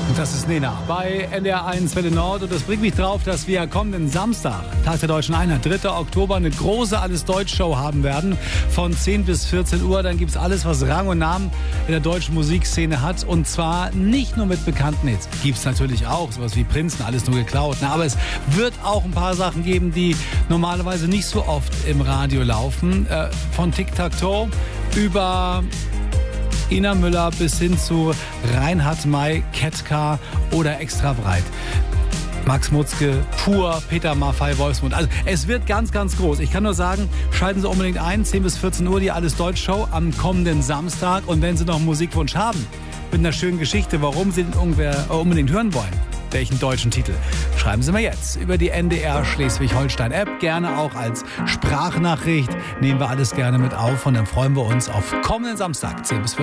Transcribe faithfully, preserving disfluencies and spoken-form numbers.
Das ist Nena bei N D R eins Welle Nord und das bringt mich drauf, dass wir kommenden Samstag, Tag der Deutschen Einheit, dritter Oktober, eine große Alles-Deutsch-Show haben werden von zehn bis vierzehn Uhr. Dann gibt es alles, was Rang und Namen in der deutschen Musikszene hat, und zwar nicht nur mit bekannten Hits. Gibt es natürlich auch, sowas wie Prinzen, alles nur geklaut. Na, aber es wird auch ein paar Sachen geben, die normalerweise nicht so oft im Radio laufen. Äh, von Tic-Tac-Toe über Ina Müller bis hin zu Reinhard May, Ketka oder Extra Breit. Max Mutzke, Pur, Peter Maffay, Wolfsmund. Also es wird ganz, ganz groß. Ich kann nur sagen, schalten Sie unbedingt ein, zehn bis vierzehn Uhr, die Alles-Deutsch-Show am kommenden Samstag. Und wenn Sie noch einen Musikwunsch haben, mit einer schönen Geschichte, warum Sie den irgendwer unbedingt hören wollen, welchen deutschen Titel, schreiben Sie mir jetzt über die N D R Schleswig-Holstein-App, gerne auch als Sprachnachricht. Nehmen wir alles gerne mit auf und dann freuen wir uns auf kommenden Samstag, zehn bis vierzehn Uhr.